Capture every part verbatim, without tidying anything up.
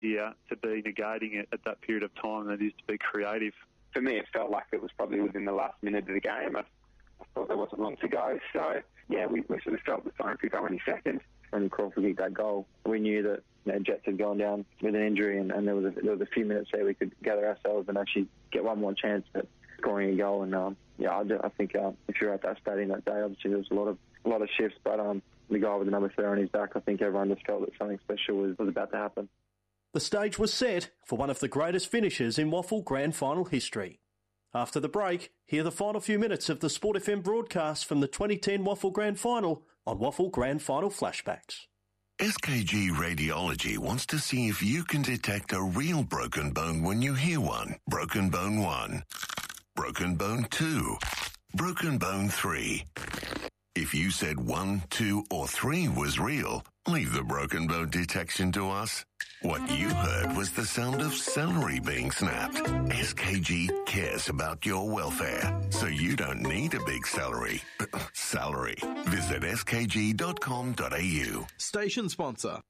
year to be negating it at that period of time than it is to be creative. For me, it felt like it was probably within the last minute of the game. I, I thought there wasn't long to go. So, yeah, we, we sort of felt the sign could go any second. When Crawford kicked that goal, we knew that, you know, Jets had gone down with an injury, and, and there was a, there was a few minutes there we could gather ourselves and actually get one more chance at scoring a goal. And um, yeah, I, do, I think uh, if you're at that stadium that day, obviously there was a lot of a lot of shifts, but um, the guy with the number three on his back, I think everyone just felt that something special was, was about to happen. The stage was set for one of the greatest finishes in WAFL Grand Final history. After the break, hear the final few minutes of the Sport F M broadcast from the twenty ten WAFL Grand Final on WAFL Grand Final Flashbacks. S K G Radiology wants to see if you can detect a real broken bone when you hear one. Broken bone one. Broken bone two. Broken bone three. If you said one, two, or three was real, leave the broken bone detection to us. What you heard was the sound of celery being snapped. S K G cares about your welfare, so you don't need a big celery. Salary. Visit s k g dot com dot a u. Station sponsor.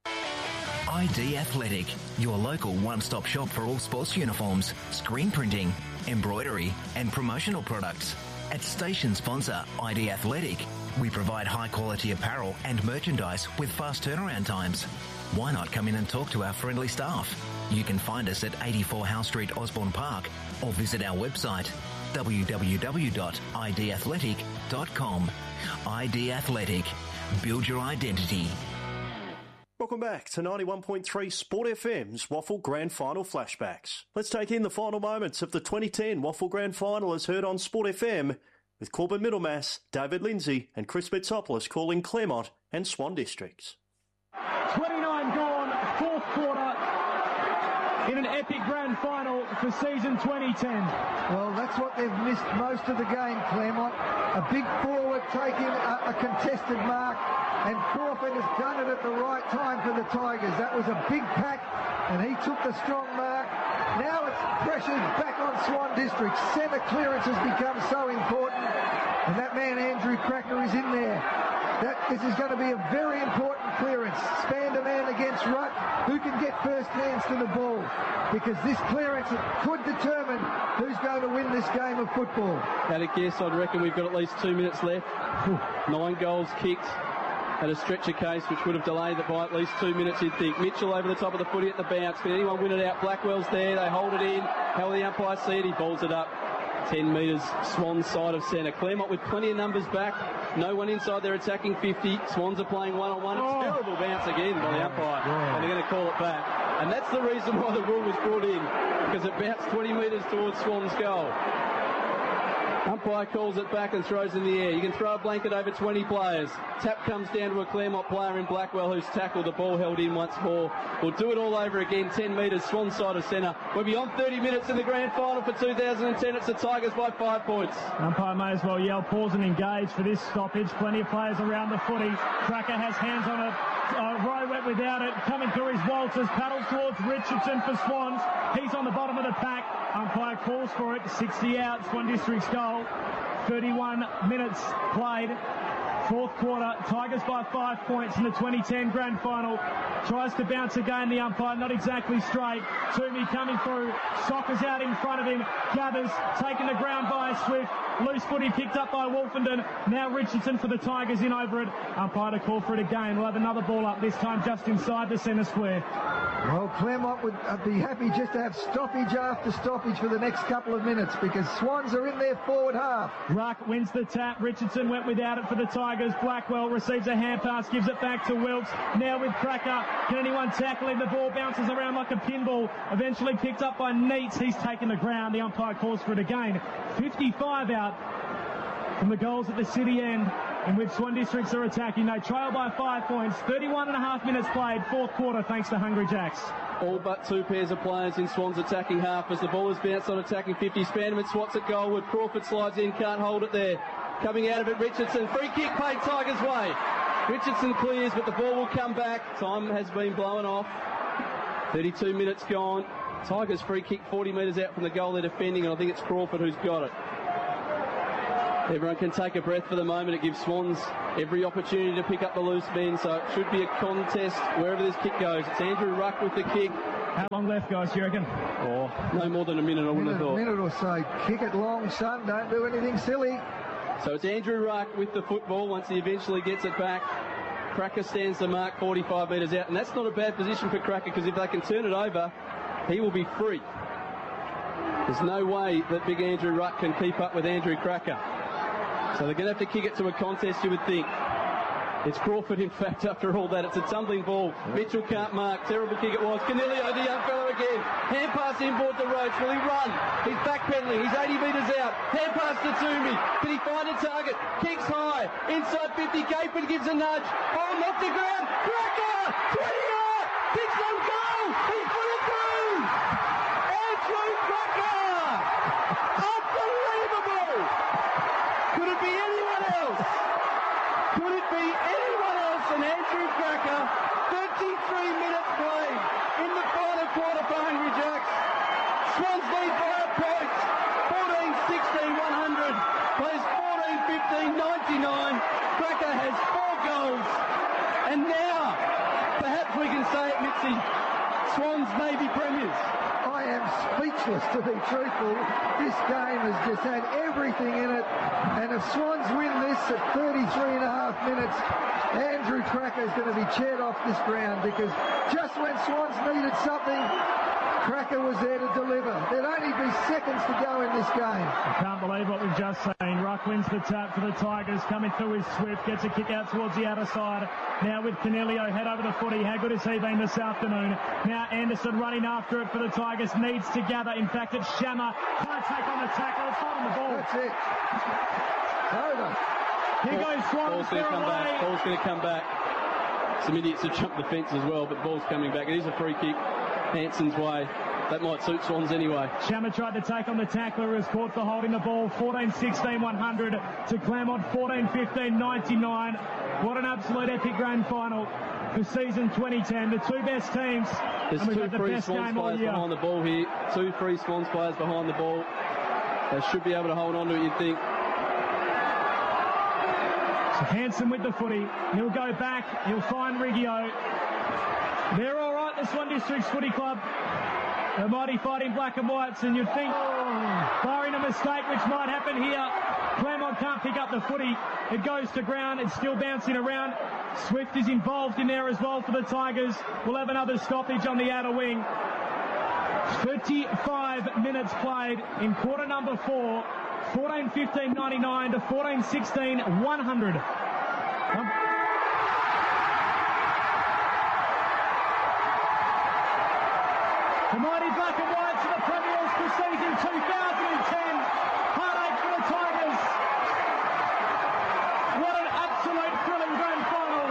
I D Athletic, your local one-stop shop for all sports uniforms, screen printing, embroidery, and promotional products. At station sponsor I D Athletic, we provide high-quality apparel and merchandise with fast turnaround times. Why not come in and talk to our friendly staff? You can find us at eighty-four Howe Street, Osborne Park, or visit our website w w w dot i d athletic dot com. I D Athletic. Build your identity. Welcome back to ninety-one point three Sport F M's WAFL Grand Final Flashbacks. Let's take in the final moments of the twenty ten WAFL Grand Final as heard on Sport F M, with Corbin Middlemass, David Lindsay and Chris Bitsopoulos calling Claremont and Swan Districts. twenty-nine gone, fourth quarter in an epic grand final for season twenty ten. Well, that's what they've missed most of the game, Claremont. A big forward taking a, a contested mark, and Crawford has done it at the right time for the Tigers. That was a big pack, and he took the strong mark. Now it's pressured back on Swan District. Centre clearance has become so important, and that man Andrew Cracker is in there. That this is going to be a very important clearance. Span a man against Ruck, who can get first hands to the ball, because this clearance could determine who's going to win this game of football. At a guess, I'd reckon we've got at least two minutes left. Nine goals kicked at a stretcher case, which would have delayed it by at least two minutes, you'd think. Mitchell over the top of the footy at the bounce. Can anyone win it out? Blackwell's there. They hold it in. How will the umpire see it? He balls it up ten metres, Swans side of centre. Claremont with plenty of numbers back. No one inside their attacking fifty. Swans are playing one-on-one. It's a terrible bounce again by the umpire. Yeah. And they're going to call it back. And that's the reason why the rule was brought in, because it bounced twenty metres towards Swans' goal. Umpire calls it back and throws in the air. You can throw a blanket over twenty players. Tap comes down to a Claremont player in Blackwell who's tackled. The ball held in once more. We'll do it all over again. ten metres, Swan side of centre. We're beyond thirty minutes in the grand final for two thousand ten. It's the Tigers by five points. Umpire may as well yell pause and engage for this stoppage. Plenty of players around the footy. Cracker has hands on it. Uh, Rowe went without it. Coming through his Walters. Paddles towards Richardson for Swans. He's on the bottom of the pack. Umpire calls for it. sixty out. Swan District's goal. thirty-one minutes played. Fourth quarter. Tigers by five points in the twenty ten grand final. Tries to bounce again. The umpire not exactly straight. Toomey coming through. Soccer's out in front of him. Gathers taking the ground by Swift. Loose footy picked up by Wolfenden. Now Richardson for the Tigers in over it. Umpire to call for it again. We'll have another ball up, this time just inside the centre square. Well, Claremont would be happy just to have stoppage after stoppage for the next couple of minutes, because Swans are in their forward half. Ruck wins the tap. Richardson went without it for the Tigers. Blackwell receives a hand pass, gives it back to Wilkes. Now with Cracker. Can anyone tackle him? The ball bounces around like a pinball. Eventually picked up by Neitz. He's taken the ground. The umpire calls for it again. fifty-five out from the goals at the city end, in which Swan Districts are attacking. They trail by five points. thirty-one and a half minutes played, fourth quarter, thanks to Hungry Jacks. All but two pairs of players in Swans attacking half as the ball is bounced on attacking fifty. Spanderman swats at goalward. Crawford slides in, can't hold it there. Coming out of it, Richardson. Free kick paid Tigers' way. Richardson clears, but the ball will come back. Time has been blown off. thirty-two minutes gone. Tigers free kick forty metres out from the goal they're defending, and I think it's Crawford who's got it. Everyone can take a breath for the moment. It gives Swans every opportunity to pick up the loose men, so it should be a contest wherever this kick goes. It's Andrew Ruck with the kick. How long left, guys, do you reckon? Oh, no more than a minute, I wouldn't have A thought. minute or so. Kick it long, son. Don't do anything silly. So it's Andrew Ruck with the football once he eventually gets it back. Cracker stands the mark forty-five metres out, and that's not a bad position for Cracker, because if they can turn it over, he will be free. There's no way that big Andrew Ruck can keep up with Andrew Cracker. So they're going to have to kick it to a contest, you would think. It's Crawford, in fact, after all that. It's a tumbling ball. Mitchell can't mark. Terrible kick it was. Canelio, the young fellow again. Hand pass inboard to Roach. Will he run? He's backpedaling. He's eighty metres out. Hand pass to Toomey. Can he find a target? Kicks high. Inside fifty. Capon gives a nudge. Oh, knocked the ground. Cracker! twenty out! Kicks on goal! He's put it through! Andrew Cracker! Unbelievable! Could it be anyone else? Could it be anyone else than Andrew Cracker? thirty-three minutes played in the final quarter for Hungry Jacks. Swans lead by a point. fourteen sixteen one hundred. Plays fourteen fifteen ninety-nine. Cracker has four goals. And now, perhaps we can say it, Mitzi, Swans may be premiers. I am speechless, to be truthful. This game has just had everything in it. And if Swans win this at thirty-three and a half minutes, Andrew Cracker is going to be chaired off this ground, because just when Swans needed something, Cracker was there to deliver. There'd only be seconds to go in this game. I can't believe what we've just seen. Ruck wins the tap for the Tigers, coming through with Swift, gets a kick out towards the outer side. Now with Canelio, head over the footy. How good has he been this afternoon? Now Anderson running after it for the Tigers, needs to gather. In fact, it's Shammer. Can't take on the tackle. It's holding the ball. That's it. Over. Here goes Swans. Ball's going to come away. back. Ball's going to come back. Some idiots have jumped the fence as well, but ball's coming back. It is a free kick Hanson's way. That might suit Swans anyway. Shammer tried to take on the tackler, who was caught for holding the ball. fourteen sixteen one hundred to Claremont, fourteen fifteen ninety-nine. What an absolute epic grand final for season twenty ten. The two best teams. There's and we've two had the free best Swans game all players year. behind the ball here. Two free Swans players behind the ball. They should be able to hold on to it, you'd think. So Hanson with the footy. He'll go back. He'll find Riggio. They're all right, the Swan Districts Footy Club. The mighty fighting black and whites, and you'd think, barring a mistake which might happen here, Claremont can't pick up the footy. It goes to ground. It's still bouncing around. Swift is involved in there as well for the Tigers. We'll have another stoppage on the outer wing. thirty-five minutes played in quarter number four. fourteen fifteen ninety-nine to fourteen sixteen one hundred. Um, The mighty black and whites are the premiers for season two thousand ten. Heartache for the Tigers. What an absolute thrilling grand final.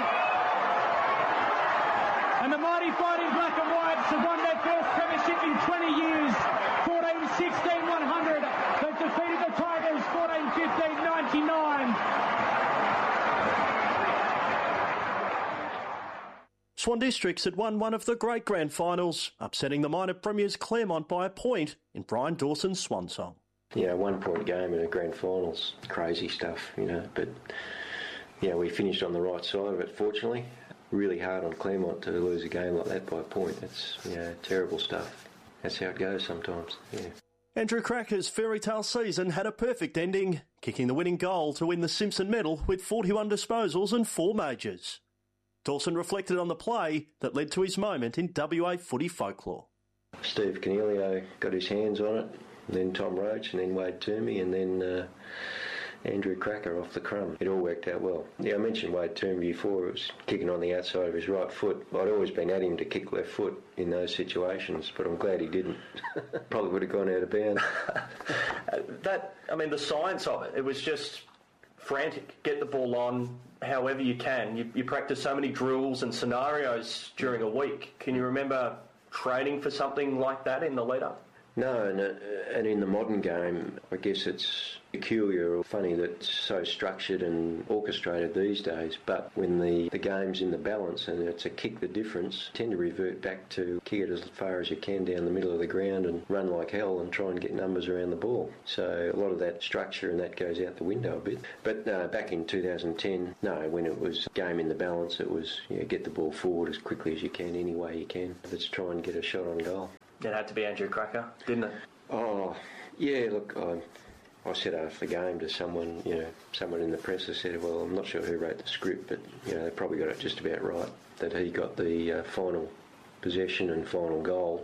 And the mighty fighting black and whites have won their first premiership in twenty years. fourteen sixteen one hundred. They've defeated the Tigers fourteen fifteen ninety-nine. Swan Districts had won one of the great grand finals, upsetting the minor premiers Claremont by a point in Brian Dawson's swan song. Yeah, one point game in a grand finals, crazy stuff, you know, but yeah, we finished on the right side of it, fortunately. Really hard on Claremont to lose a game like that by a point. It's, you know, terrible stuff. That's how it goes sometimes, yeah. Andrew Cracker's fairy tale season had a perfect ending, kicking the winning goal to win the Simpson medal with forty-one disposals and four majors. Dawson reflected on the play that led to his moment in W A footy folklore. Steve Canelio got his hands on it, and then Tom Roach, and then Wade Toomey, and then uh, Andrew Cracker off the crumb. It all worked out well. Yeah, I mentioned Wade Toomey before. It was kicking on the outside of his right foot. I'd always been at him to kick left foot in those situations, but I'm glad he didn't. Probably would have gone out of bounds. that, I mean, the science of it, it was just frantic. Get the ball on however you can. You, you practice so many drills and scenarios during a week. Can you remember training for something like that in the lead-up? No, and, uh, and in the modern game, I guess it's peculiar or funny that it's so structured and orchestrated these days, but when the, the game's in the balance and it's a kick the difference, tend to revert back to kick it as far as you can down the middle of the ground and run like hell and try and get numbers around the ball. So a lot of that structure and that goes out the window a bit. But uh, back in two thousand ten, no, when it was game in the balance, it was, you know, get the ball forward as quickly as you can, any way you can. Let's try and get a shot on goal. It had to be Andrew Cracker, didn't it? Oh, yeah, look, I, I said after the game to someone, you know, someone in the press, I said, well, I'm not sure who wrote the script, but, you know, they probably got it just about right, that he got the uh, final possession and final goal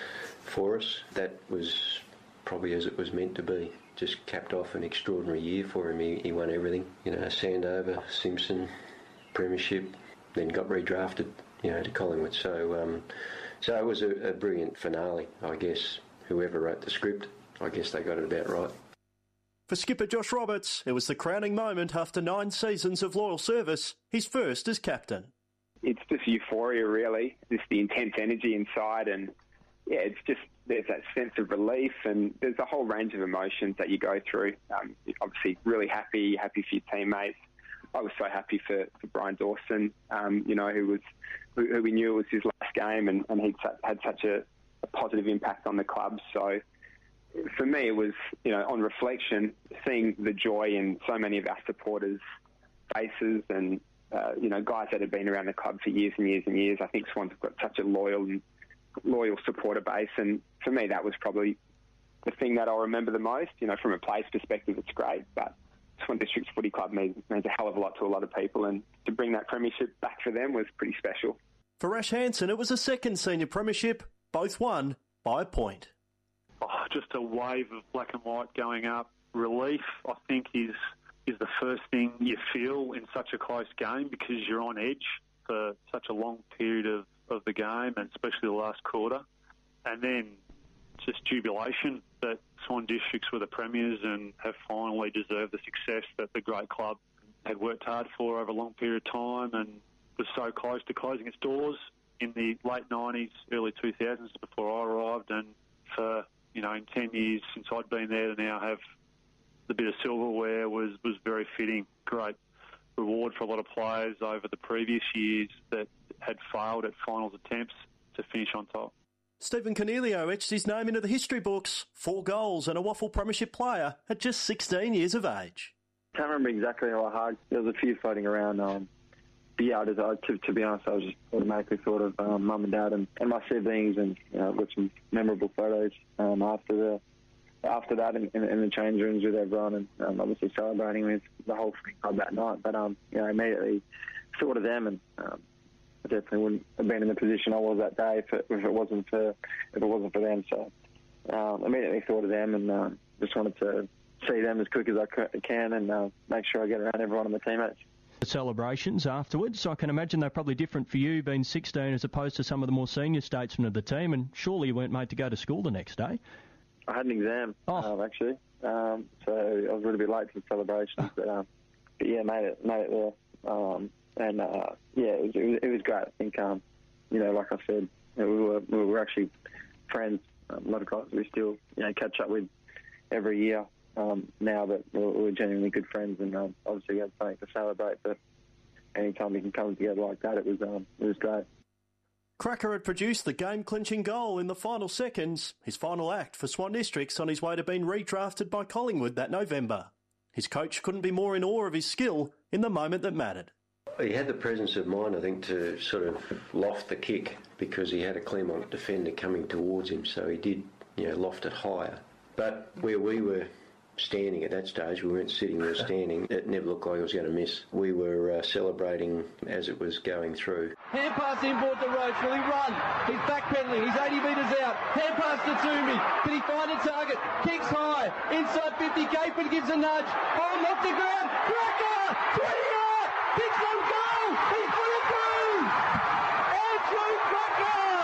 for us. That was probably as it was meant to be. Just capped off an extraordinary year for him. He, he won everything, you know, Sandover, Simpson, Premiership, then got redrafted, you know, to Collingwood. So, um, so it was a, a brilliant finale, I guess. Whoever wrote the script, I guess they got it about right. For skipper Josh Roberts, it was the crowning moment after nine seasons of loyal service, his first as captain. It's just euphoria, really. Just the intense energy inside, and yeah, it's just there's that sense of relief, and there's a whole range of emotions that you go through. Um, obviously, really happy, happy for your teammates. I was so happy for, for Brian Dawson, um, you know, who was who, who we knew was his last game, and, and he'd had such a, a positive impact on the club. So for me, it was, you know, on reflection, seeing the joy in so many of our supporters' faces, and uh, you know, guys that had been around the club for years and years and years. I think Swans have got such a loyal and loyal supporter base, and for me, that was probably the thing that I'll remember the most. You know, from a player's perspective, it's great, but Swan Districts Footy Club means, means a hell of a lot to a lot of people, and to bring that premiership back for them was pretty special. For Ash Hansen, it was a second senior premiership, both won by a point. Oh, just a wave of black and white going up. Relief, I think, is is the first thing you feel in such a close game, because you're on edge for such a long period of, of the game, and especially the last quarter. And then just jubilation that Swan Districts were the premiers and have finally deserved the success that the great club had worked hard for over a long period of time, and was so close to closing its doors in the late nineties, early two thousands before I arrived. And for, you know, in ten years since I'd been there to now have the bit of silverware was, was very fitting. Great reward for a lot of players over the previous years that had failed at finals attempts to finish on top. Stephen Cornelio etched his name into the history books. Four goals and a Waffle Premiership player at just sixteen years of age. I can't remember exactly how I hugged. There was a few floating around. Um, but yeah, I just, I, to, to be honest, I was just automatically thought of um, mum and dad and, and my siblings, and you know, got some memorable photos um, after the after that in, in, in the change rooms with everyone, and um, obviously celebrating with the whole club that night. But um, you know, immediately thought of them, and um, I definitely wouldn't have been in the position I was that day if it, if it wasn't for if it wasn't for them. So um, immediately thought of them, and uh, just wanted to see them as quick as I can, and uh, make sure I get around everyone and my teammates. The celebrations afterwards, I can imagine they're probably different for you, being sixteen, as opposed to some of the more senior statesmen of the team, and surely you weren't made to go to school the next day. I had an exam, oh. um, actually, um, so I was a little bit late for the celebrations, but, um, but yeah, made it, made it there, um, and uh, yeah, it was, it was it was great. I think, um, you know, like I said, you know, we were we were actually friends. Um, a lot of guys we still, you know, catch up with every year. Um, now that we're, we're genuinely good friends, and um, obviously we had something to celebrate. But anytime we can come together like that, it was um, it was great. Cracker had produced the game-clinching goal in the final seconds, his final act for Swan Districts on his way to being redrafted by Collingwood that November. His coach couldn't be more in awe of his skill in the moment that mattered. He had the presence of mind, I think, to sort of loft the kick, because he had a Claremont defender coming towards him, so he did, you know, loft it higher. But where we were standing at that stage, we weren't sitting, we were standing, it never looked like it was going to miss. We were uh, celebrating as it was going through. Hand pass inboard to Roach, will he run? He's backpedaling, he's eighty metres out. Hand pass to Toomey, can he find a target? Kicks high, inside fifty, Gapen gives a nudge. Oh, off the ground, Cracker! twenty out! Kicks on goal! He's put it through! Andrew Cracker!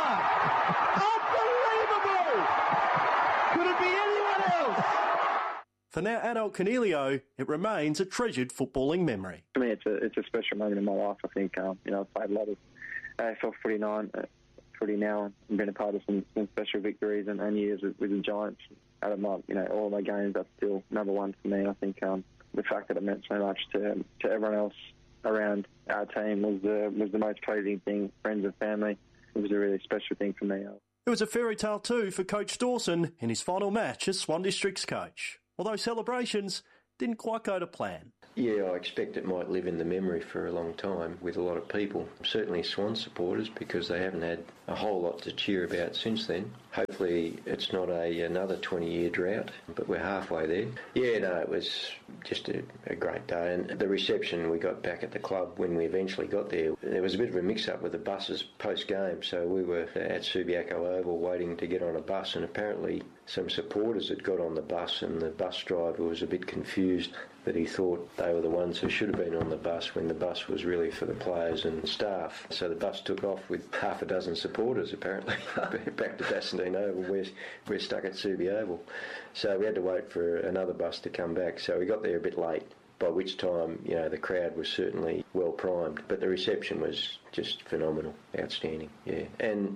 Unbelievable! Could it be anyone else? For now adult Cornelio, it remains a treasured footballing memory. For me, it's a it's a special moment in my life. I think um, you know, I've played a lot of A F L footy nine uh, footy now and been a part of some, some special victories and, and years with, with the Giants. Out of my, you know, all of my games, that's still number one for me. I think um, the fact that it meant so much to to everyone else around our team was the was the most pleasing thing. Friends and family, it was a really special thing for me. It was a fairy tale too for Coach Dawson in his final match as Swan District's coach, although celebrations didn't quite go to plan. Yeah, I expect it might live in the memory for a long time with a lot of people. Certainly Swan supporters, because they haven't had a whole lot to cheer about since then. Hopefully it's not a another twenty-year drought, but we're halfway there. Yeah, no, it was just a, a great day. And the reception we got back at the club when we eventually got there, there was a bit of a mix-up with the buses post-game. So we were at Subiaco Oval waiting to get on a bus, and apparently some supporters had got on the bus, and the bus driver was a bit confused that he thought they were the ones who should have been on the bus when the bus was really for the players and staff. So the bus took off with half a dozen supporters, apparently, back to Bassendean Oval. We're, we're stuck at Subi Oval. So we had to wait for another bus to come back. So we got there a bit late, by which time, you know, the crowd was certainly well primed. But the reception was just phenomenal, outstanding, yeah. And,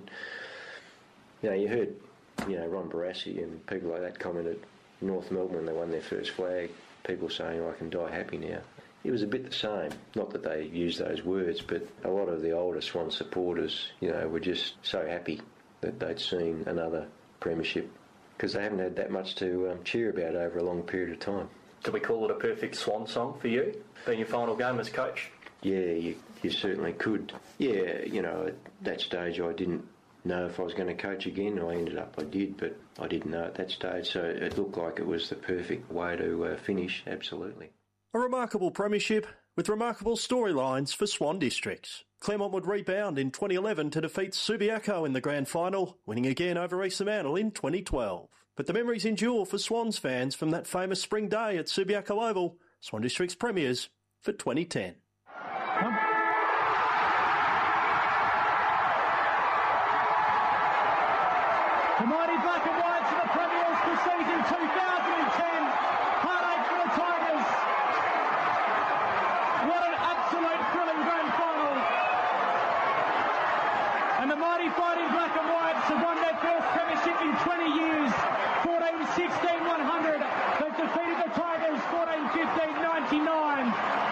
you know, you heard, you know, Ron Barassi and people like that comment at North Melbourne when they won their first flag. People saying, oh, I can die happy now. It was a bit the same. Not that they used those words, but a lot of the older Swan supporters, you know, were just so happy that they'd seen another premiership, because they haven't had that much to um, cheer about over a long period of time. Do we call it a perfect Swan song for you, being your final game as coach? Yeah, you, you certainly could. Yeah, you know, at that stage I didn't know if I was going to coach again. I ended up I did, but I didn't know at that stage, so it looked like it was the perfect way to uh, finish, absolutely. A remarkable premiership with remarkable storylines for Swan Districts. Claremont would rebound in twenty eleven to defeat Subiaco in the grand final, winning again over East Fremantle in twenty twelve. But the memories endure for Swans fans from that famous spring day at Subiaco Oval, Swan District's premiers for twenty ten. The mighty black and whites are the premiers for season two thousand ten. Heartache for the Tigers. What an absolute thrilling grand final. And the mighty fighting black and whites have won their first premiership in twenty years. fourteen sixteen one hundred. They've defeated the Tigers fourteen fifteen ninety-nine.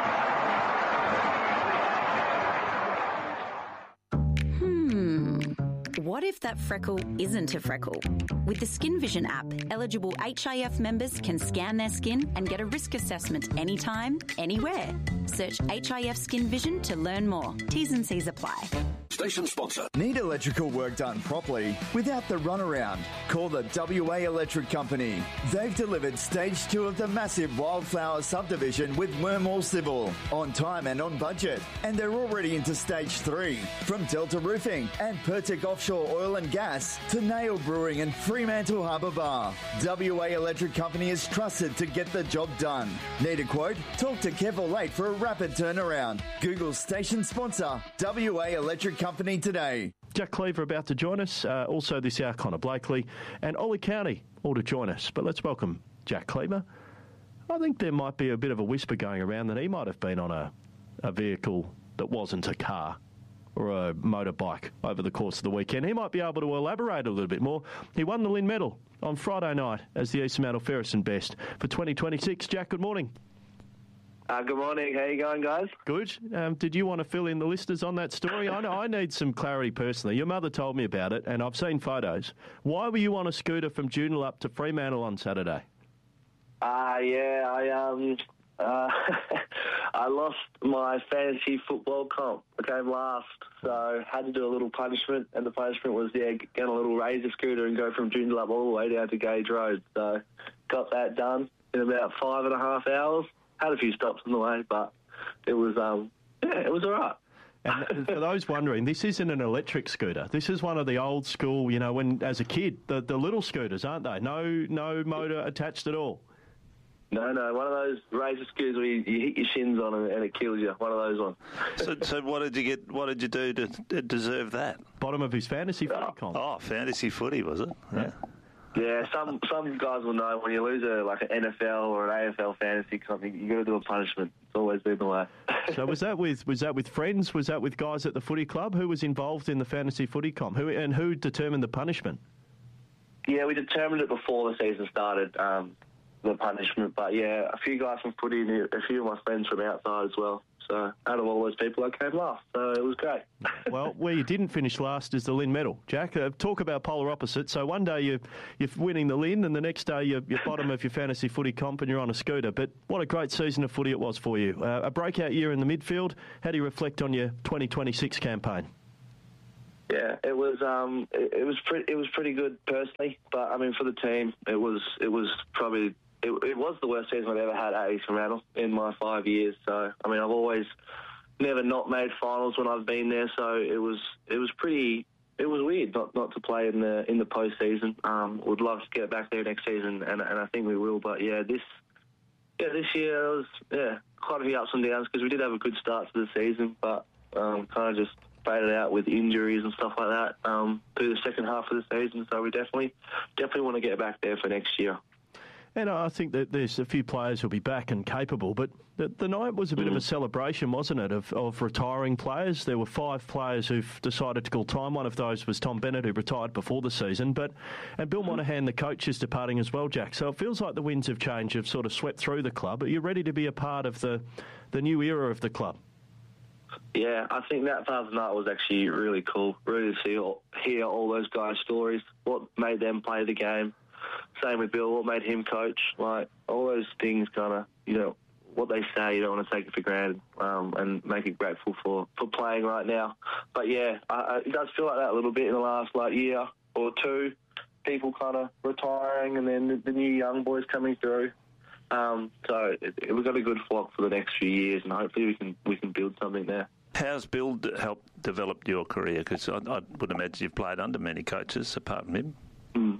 What if that freckle isn't a freckle? With the Skin Vision app, eligible H I F members can scan their skin and get a risk assessment anytime, anywhere. Search H I F Skin Vision to learn more. T's and C's apply. Station sponsor. Need electrical work done properly without the runaround? Call the W A Electric Company. They've delivered stage two of the massive Wildflower subdivision with Wormall Civil on time and on budget. And they're already into stage three. From Delta Roofing and Pertic Offshore Oil and Gas to Nail Brewing and Fremantle Harbour Bar. W A Electric Company is trusted to get the job done. Need a quote? Talk to Kev or Late for a rapid turnaround. Google station sponsor W A Electric Company today. Jack Cleaver about to join us. Uh, also this hour, Connor Blakely and Ollie County all to join us. But let's welcome Jack Cleaver. I think there might be a bit of a whisper going around that he might have been on a, a vehicle that wasn't a car or a motorbike over the course of the weekend. He might be able to elaborate a little bit more. He won the Lynn Medal on Friday night as the East Fremantle Ferguson Best for twenty twenty-six. Jack, good morning. Uh, good morning. How you going, guys? Good. Um, did you want to fill in the listeners on that story? I know I need some clarity personally. Your mother told me about it, and I've seen photos. Why were you on a scooter from Joondalup to Fremantle on Saturday? Uh, yeah, I um, uh, I lost my fantasy football comp. I came last, so had to do a little punishment, and the punishment was, yeah, get a little razor scooter and go from Joondalup all the way down to Gage Road. So got that done in about five and a half hours. Had a few stops on the way, but it was, um, yeah, it was all right. And for those wondering, this isn't an electric scooter. This is one of the old school, you know, when as a kid, the, the little scooters, aren't they? No no motor attached at all. No, no, one of those razor scooters where you, you hit your shins on and, and it kills you. One of those ones. So, so what did you get? What did you do to, to deserve that? Bottom of his fantasy footy comp. Oh, fantasy footy was it? Yeah. Yeah, some some guys will know when you lose a like an N F L or an A F L fantasy something, you got to do a punishment. It's always been the way. So was that with was that with friends? Was that with guys at the footy club? Who was involved in the fantasy footy comp? Who and who determined the punishment? Yeah, we determined it before the season started, um, the punishment. But yeah, a few guys from footy and a few of my friends from outside as well. So out of all those people, I came last. So it was great. Well, where you didn't finish last is the Lynn Medal. Jack, uh, talk about polar opposites. So one day you're, you're winning the Lynn and the next day you're, you're bottom of your fantasy footy comp and you're on a scooter. But what a great season of footy it was for you. Uh, a breakout year in the midfield. How do you reflect on your twenty twenty-six campaign? Yeah, it was um, it, it was pretty it was pretty good personally, but I mean for the team, it was it was probably it, it was the worst season I've ever had at Eastern Randall in my five years. So I mean I've always never not made finals when I've been there, so it was it was pretty it was weird not, not to play in the in the postseason. Um, would love to get back there next season, and and I think we will. But yeah, this yeah this year was yeah quite a few ups and downs because we did have a good start to the season, but um, kind of just faded out with injuries and stuff like that um, through the second half of the season. So we definitely definitely want to get back there for next year. And I think that there's a few players who'll be back and capable, but the, the night was a bit mm. of a celebration, wasn't it, of, of retiring players? There were five players who've decided to call time. One of those was Tom Bennett, who retired before the season, but and Bill Monahan, the coach, is departing as well, Jack. So it feels like the winds of change have sort of swept through the club. Are you ready to be a part of the, the new era of the club? Yeah, I think that part of the night was actually really cool. Really to see all, hear all those guys' stories, what made them play the game. Same with Bill, what made him coach. Like, all those things kind of, you know, what they say, you don't want to take it for granted um, and make it grateful for, for playing right now. But, yeah, I, it does feel like that a little bit in the last, like, year or two. People kind of retiring and then the, the new young boys coming through. Um, so it, it, we've got a good flock for the next few years, and hopefully we can we can build something there. How's Bill d- helped develop your career? Because I, I would imagine you've played under many coaches apart from him. Mm.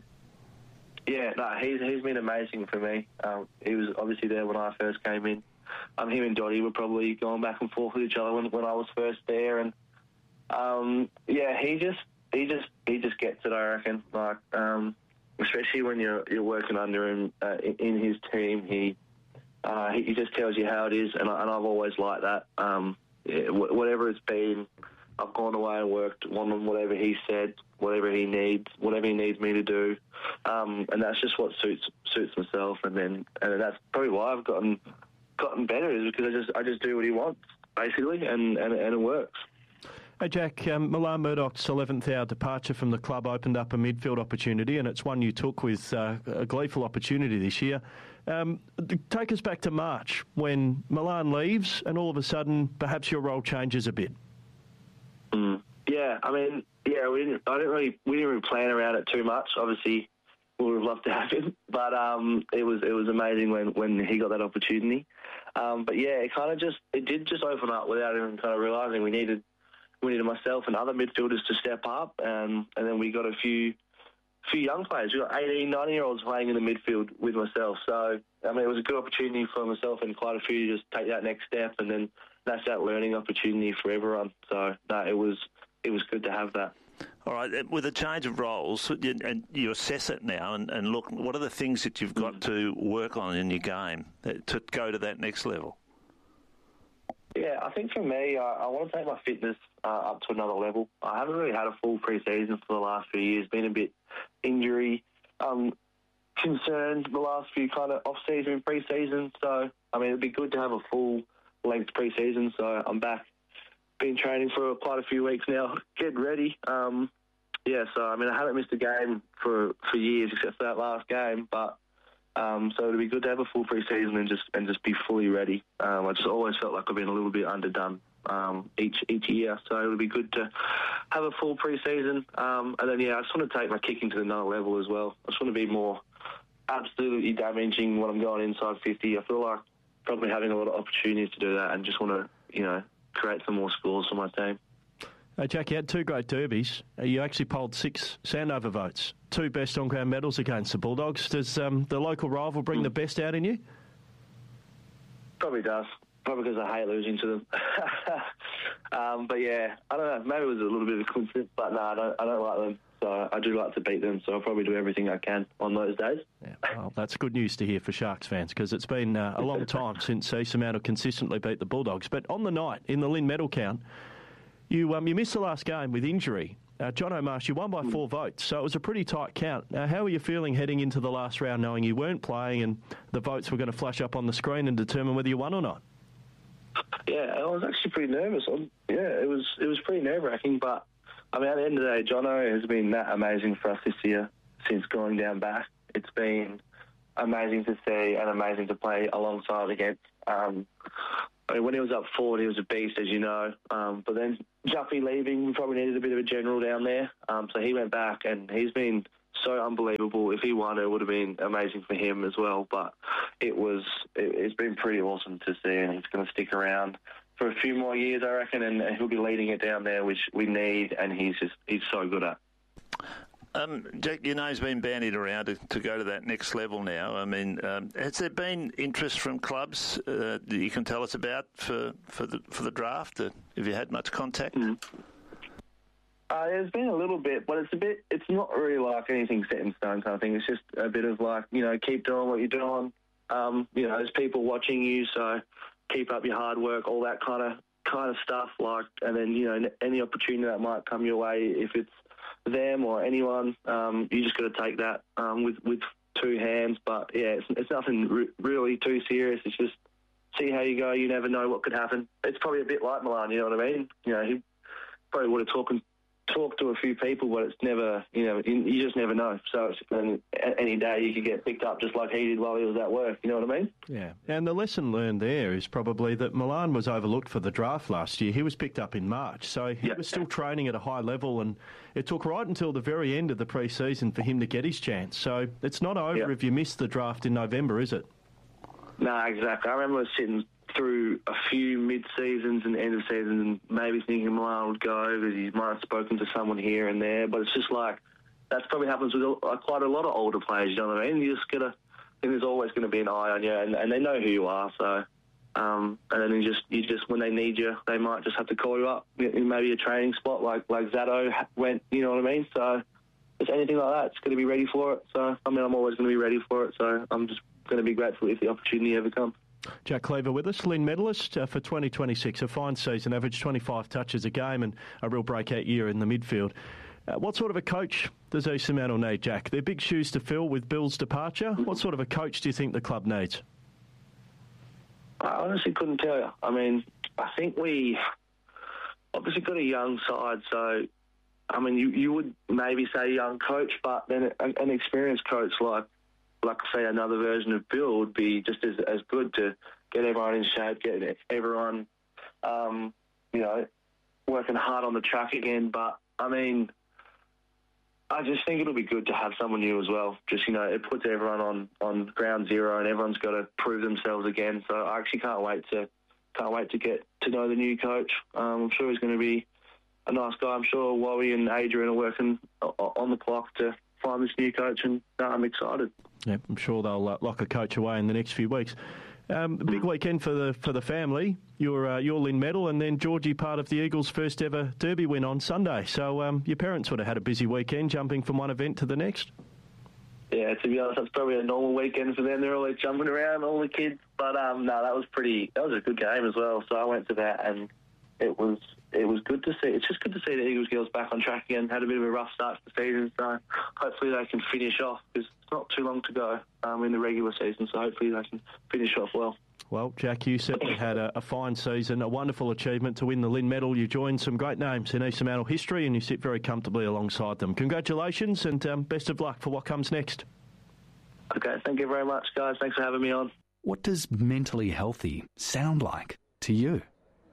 Yeah, no, he's he's been amazing for me. Um, he was obviously there when I first came in. Um, him and Dottie were probably going back and forth with each other when, when I was first there, and um, yeah, he just he just he just gets it. I reckon, like. Um, Especially when you're you're working under him uh, in, in his team, he, uh, he he just tells you how it is, and, I, and I've always liked that. Um, yeah, wh- whatever it's been, I've gone away and worked on whatever he said, whatever he needs, whatever he needs me to do, um, and that's just what suits suits myself. And then and that's probably why I've gotten gotten better is because I just I just do what he wants basically, and, and, and it works. Hey Jack, um, Milan Murdoch's eleventh hour departure from the club opened up a midfield opportunity, and it's one you took with uh, a gleeful opportunity this year. Um, take us back to March when Milan leaves and all of a sudden perhaps your role changes a bit. Mm. Yeah, I mean, yeah, we didn't, I didn't really, we didn't really plan around it too much. Obviously, we would have loved to have him, but um, it was it was amazing when, when he got that opportunity. Um, but yeah, it kind of just it did just open up without even kind of realising we needed. We needed myself and other midfielders to step up, and, and then we got a few few young players. We got eighteen, nineteen-year-olds playing in the midfield with myself. So, I mean, it was a good opportunity for myself and quite a few to just take that next step, and then that's that learning opportunity for everyone. So, no, it was it was good to have that. All right, with a change of roles, and you assess it now and, and look, what are the things that you've got mm. to work on in your game to go to that next level? Yeah, I think for me, I, I want to take my fitness uh, up to another level. I haven't really had a full pre-season for the last few years, been a bit injury um, concerned the last few kind of off-season pre-season. So, I mean, it'd be good to have a full-length pre-season. So I'm back, been training for quite a few weeks now, getting ready. Um, yeah, so, I mean, I haven't missed a game for, for years except for that last game, but Um, so it'd be good to have a full pre-season and just and just be fully ready. Um, I just always felt like I've been a little bit underdone um, each each year, so it would be good to have a full pre-season. Um, and then yeah, I just want to take my kicking to another level as well. I just want to be more absolutely damaging when I'm going inside fifty. I feel like probably having a lot of opportunities to do that, and just want to you know create some more scores for my team. Uh, Jack, you had two great derbies. Uh, you actually polled six Sandover votes. Two best on-ground medals against the Bulldogs. Does um, the local rival bring mm. the best out in you? Probably does. Probably because I hate losing to them. um, but yeah, I don't know. Maybe it was a little bit of a coincidence, but no, I don't, I don't like them. So I do like to beat them, so I'll probably do everything I can on those days. Yeah, well, that's good news to hear for Sharks fans, because it's been uh, a long time since East Fremantle consistently beat the Bulldogs. But on the night, in the Lynn medal count, you um, you missed the last game with injury. Uh, John O'Marsh, you won by four votes, so it was a pretty tight count. Uh, how are you feeling heading into the last round, knowing you weren't playing and the votes were going to flash up on the screen and determine whether you won or not? Yeah, I was actually pretty nervous. I, yeah, it was it was pretty nerve-wracking, but I mean, at the end of the day, Jono has been that amazing for us this year since going down back. It's been amazing to see and amazing to play alongside against. Um, I mean, when he was up forward, he was a beast, as you know. Um, but then Juffy leaving, we probably needed a bit of a general down there. Um, so he went back, and he's been so unbelievable. If he won, it would have been amazing for him as well. But it was, it, it's been pretty awesome to see, and he's going to stick around for a few more years, I reckon, and, and he'll be leading it down there, which we need, and he's just he's so good at. Um, Jack, you know, he's been bandied around to, to go to that next level now. I mean, um, has there been interest from clubs uh, that you can tell us about for, for the for the draft? Uh, have you had much contact? Mm. Uh, there's been a little bit, but it's a bit. It's not really like anything set in stone kind of thing. It's just a bit of like, you know, keep doing what you're doing. Um, you know, there's people watching you, so keep up your hard work, all that kind of kind of stuff. Like, and then you know, any opportunity that might come your way, if it's them or anyone, um, you just got to take that um, with with two hands. But yeah, it's, it's nothing re- really too serious. It's just see how you go. You never know what could happen. It's probably a bit like Milan. You know what I mean? You know, he probably would have talked talked to a few people, but it's never, you know, you just never know. So it's, and any day you could get picked up just like he did while he was at work. You know what I mean? Yeah, and the lesson learned there is probably that Milan was overlooked for the draft last year. He was picked up in March, so he yep. was still training at a high level, and it took right until the very end of the pre-season for him to get his chance. So it's not over yep. if you missed the draft in November, is it? No, exactly. I remember sitting through a few mid-seasons and end of seasons and maybe thinking Milan would go because he might have spoken to someone here and there, but it's just like that's probably happens with uh, quite a lot of older players, you know what I mean? You just got to, I think there's always going to be an eye on you, and, and they know who you are, so um, and then you just, you just, when they need you, they might just have to call you up in maybe a training spot like, like Zato went, you know what I mean? So if anything like that, it's going to be ready for it. So, I mean, I'm always going to be ready for it, so I'm just going to be grateful if the opportunity ever comes. Jack Cleaver with us, Lynn medalist uh, for twenty twenty-six, a fine season, averaged twenty-five touches a game and a real breakout year in the midfield. Uh, what sort of a coach does East Fremantle need, Jack? They're big shoes to fill with Bill's departure. What sort of a coach do you think the club needs? I honestly couldn't tell you. I mean, I think we obviously got a young side, so, I mean, you, you would maybe say young coach, but then an, an experienced coach like like I say, another version of Bill would be just as, as good to get everyone in shape, get everyone, um, you know, working hard on the track again. But, I mean, I just think it'll be good to have someone new as well. Just, you know, it puts everyone on, on ground zero and everyone's got to prove themselves again. So I actually can't wait to can't wait to get to know the new coach. Um, I'm sure he's going to be a nice guy. I'm sure Wowie and Adrian are working on the clock to find this new coach, and uh, I'm excited. Yeah, I'm sure they'll uh, lock a coach away in the next few weeks. Um, a big weekend for the for the family. Your uh, your Lynn medal, and then Georgie part of the Eagles' first ever Derby win on Sunday. So um, your parents would have had a busy weekend, jumping from one event to the next. Yeah, to be honest, that's probably a normal weekend for them. They're always jumping around, all the kids. But um, no, that was pretty. That was a good game as well. So I went to that, and it was it was good to see. It's just good to see the Eagles girls back on track again. Had a bit of a rough start to the season, so hopefully they can finish off, because it's not too long to go um, in the regular season. So hopefully they can finish off well. Well, Jack, you certainly had a, a fine season, a wonderful achievement to win the Lynn medal. You joined some great names in East Fremantle history, and you sit very comfortably alongside them. Congratulations, and um, best of luck for what comes next. Okay, thank you very much, guys. Thanks for having me on. What does mentally healthy sound like to you?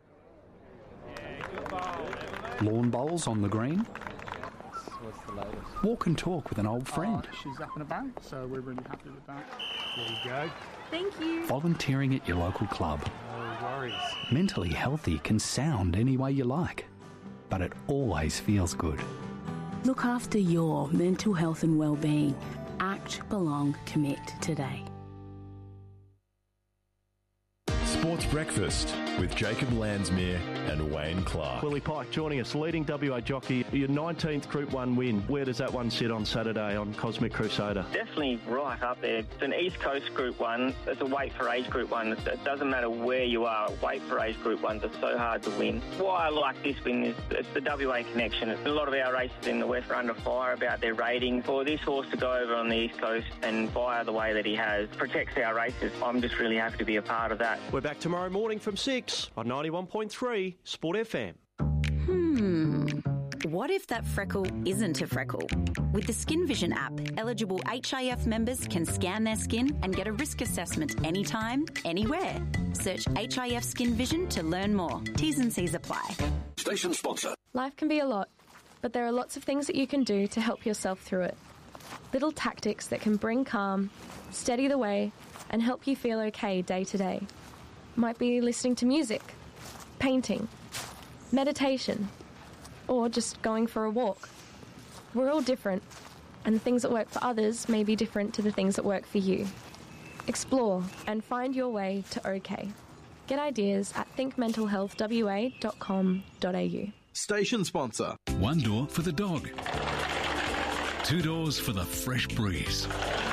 Lawn bowls on the green? What's the latest? Walk and talk with an old friend. Oh, she's up and about, so we're really happy with that. There you go. Thank you. Volunteering at your local club. No worries. Mentally healthy can sound any way you like, but it always feels good. Look after your mental health and well-being. Act, belong, commit today. Sports Breakfast with Jacob Landsmere and Wayne Clark. Willie Pike joining us, leading W A jockey. Your nineteenth Group one win. Where does that one sit on Saturday on Cosmic Crusader? Definitely right up there. It's an East Coast Group one. It's a weight for age Group one. It doesn't matter where you are. Weight for age Group ones are so hard to win. Why I like this win is it's the W A connection. It's a lot of our races in the West are under fire about their ratings. For this horse to go over on the East Coast and fire the way that he has protects our races. I'm just really happy to be a part of that. We're back tomorrow morning from six on ninety-one point three Sport F M. Hmm. What if that freckle isn't a freckle? With the Skin Vision app, eligible H I F members can scan their skin and get a risk assessment anytime, anywhere. Search H I F Skin Vision to learn more. T's and C's apply. Station sponsor. Life can be a lot, but there are lots of things that you can do to help yourself through it. Little tactics that can bring calm, steady the way, and help you feel okay day to day. Might be listening to music, painting, meditation, or just going for a walk. We're all different, and the things that work for others may be different to the things that work for you. Explore and find your way to OK. Get ideas at think mental health w a dot com dot a u. Station sponsor. One door for the dog. Two doors for the fresh breeze.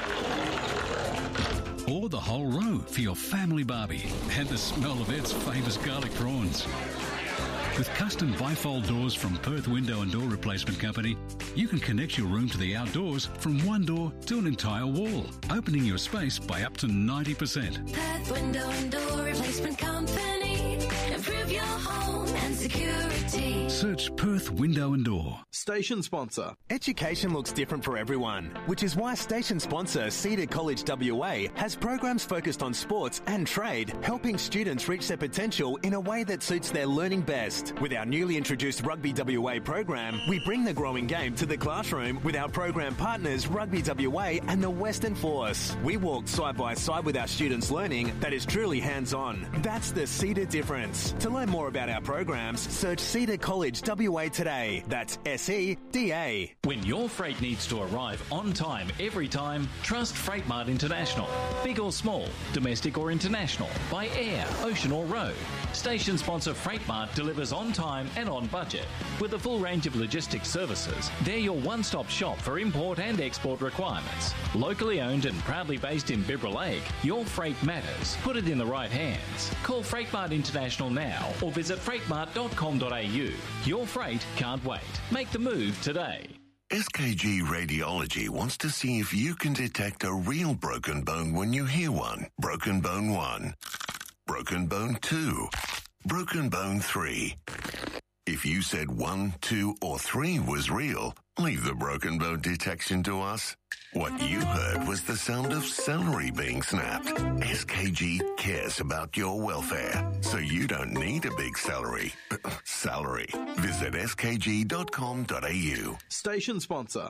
Or the whole row for your family barbie and the smell of Ed's famous garlic prawns. With custom bifold doors from Perth Window and Door Replacement Company, you can connect your room to the outdoors from one door to an entire wall, opening your space by up to ninety percent. Perth Window and Door Replacement Company. Improve your home and security. Search Perth Window and Door. Station sponsor. Education looks different for everyone, which is why station sponsor Cedar College W A has programs focused on sports and trade, helping students reach their potential in a way that suits their learning best. With our newly introduced Rugby W A program, we bring the growing game to the classroom with our program partners Rugby W A and the Western Force. We walk side by side with our students' learning that is truly hands-on. That's the Cedar difference. To learn more about our programs, search Cedar College W A today. That's S E D A. When your freight needs to arrive on time every time, trust Freightmart International. Big or small, domestic or international, by air, ocean or road. Station sponsor Freightmart delivers on time and on budget. With a full range of logistics services, they're your one-stop shop for import and export requirements. Locally owned and proudly based in Bibra Lake, your freight matters. Put it in the right hands. Call Freightmart International now or visit freightmart dot com dot a u. Your freight can't wait. Make the move today. S K G Radiology wants to see if you can detect a real broken bone when you hear one. Broken Bone one. Broken Bone two. Broken Bone three. If you said one, two, or three was real, leave the broken bone detection to us. What you heard was the sound of celery being snapped. S K G cares about your welfare, so you don't need a big celery. Salary. Visit s k g dot com dot a u. Station sponsor.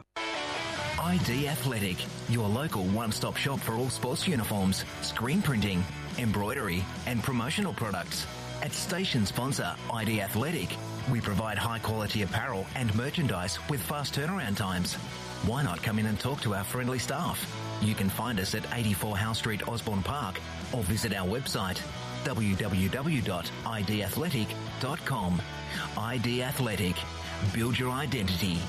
I D Athletic, your local one-stop shop for all sports uniforms, screen printing, embroidery and promotional products. At station sponsor I D Athletic, we provide high-quality apparel and merchandise with fast turnaround times. Why not come in and talk to our friendly staff? You can find us at eighty-four House Street, Osborne Park, or visit our website w w w dot i d athletic dot com. I D Athletic. Build your identity.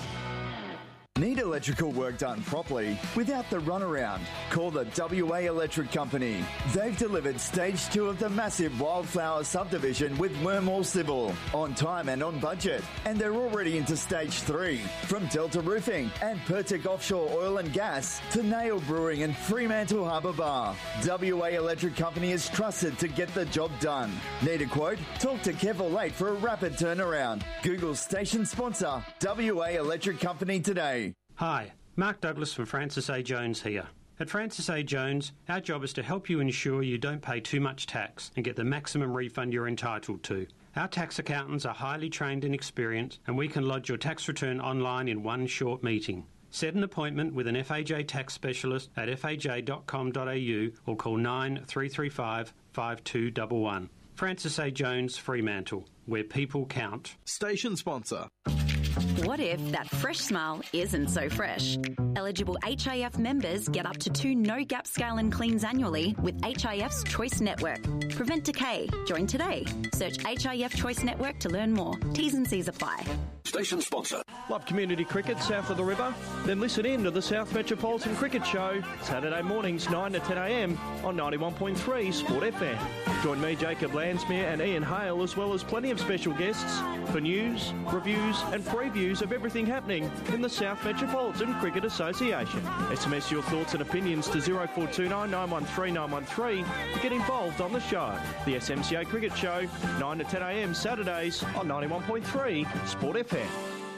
Need electrical work done properly without the runaround? Call the W A Electric Company. They've delivered stage two of the massive Wildflower subdivision with Wormhall Civil on time and on budget. And they're already into stage three. From Delta Roofing and Pertic Offshore Oil and Gas to Nail Brewing and Fremantle Harbour Bar. W A Electric Company is trusted to get the job done. Need a quote? Talk to Kevin Late for a rapid turnaround. Google station sponsor W A Electric Company today. Hi, Mark Douglas from Francis A. Jones here. At Francis A. Jones, our job is to help you ensure you don't pay too much tax and get the maximum refund you're entitled to. Our tax accountants are highly trained and experienced, and we can lodge your tax return online in one short meeting. Set an appointment with an F A J tax specialist at f a j dot com dot a u or call nine three three five, five two one one. Francis A. Jones, Fremantle, where people count. Station sponsor. What if that fresh smile isn't so fresh? Eligible H I F members get up to two no-gap scale and cleans annually with H I F's Choice Network. Prevent decay. Join today. Search H I F Choice Network to learn more. T's and C's apply. Station sponsor. Love community cricket south of the river? Then listen in to the South Metropolitan Cricket Show, Saturday mornings nine to ten a m on ninety-one point three Sport F M. Join me, Jacob Landsmere and Ian Hale, as well as plenty of special guests for news, reviews and previews of everything happening in the South Metropolitan Cricket Association. S M S your thoughts and opinions to zero four two nine, nine one three, nine one three to get involved on the show. The S M C A Cricket Show, nine to ten a m Saturdays on ninety-one point three Sport F M.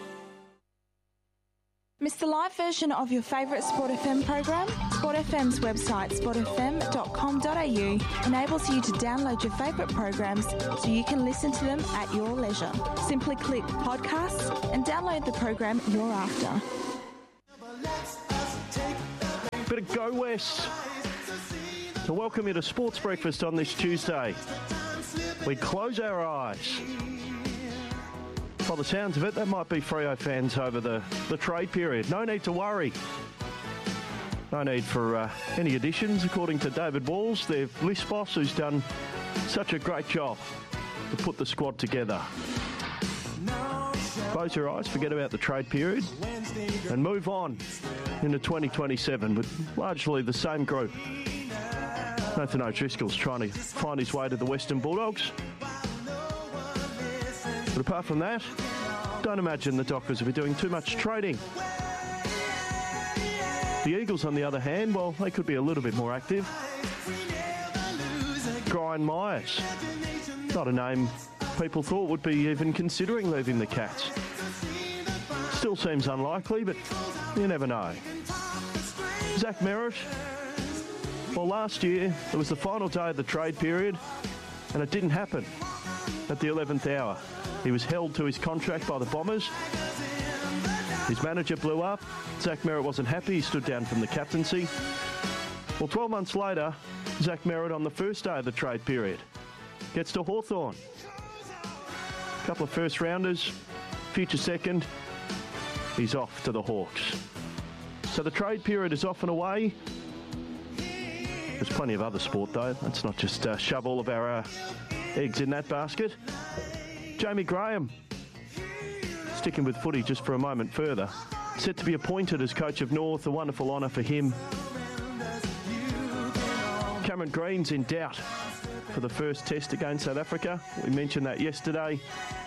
Miss the live version of your favourite Sport F M program? Sport F M's website, sport f m dot com dot a u, enables you to download your favourite programs so you can listen to them at your leisure. Simply click podcasts and download the program you're after. Bit of Go West to welcome you to Sports Breakfast on this Tuesday. We close our eyes. By the sounds of it, that might be Freo fans over the, the trade period. No need to worry. No need for uh, any additions, according to David Walls, their list boss, who's done such a great job to put the squad together. Close your eyes, forget about the trade period, and move on into twenty twenty-seven with largely the same group. Nathan O'Driscoll's trying to find his way to the Western Bulldogs. But apart from that, don't imagine the Dockers will be doing too much trading. The Eagles, on the other hand, well, they could be a little bit more active. Brian Myers, not a name people thought would be even considering leaving the Cats. Still seems unlikely, but you never know. Zach Merritt, well, last year it was the final day of the trade period, and it didn't happen at the eleventh hour. He was held to his contract by the Bombers. His manager blew up. Zach Merritt wasn't happy. He stood down from the captaincy. Well, twelve months later, Zach Merritt on the first day of the trade period gets to Hawthorn. A couple of first rounders, future second. He's off to the Hawks. So the trade period is off and away. There's plenty of other sport, though. Let's not just uh, shove all of our uh, eggs in that basket. Jamie Graham, sticking with footy just for a moment further, set to be appointed as coach of North, a wonderful honour for him. Cameron Green's in doubt for the first test against South Africa. We mentioned that yesterday.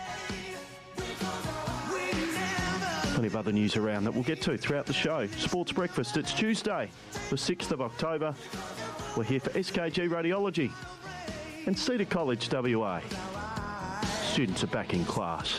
Plenty of other news around that we'll get to throughout the show. Sports Breakfast, it's Tuesday, the sixth of October. We're here for S K G Radiology and Cedar College W A. Students are back in class.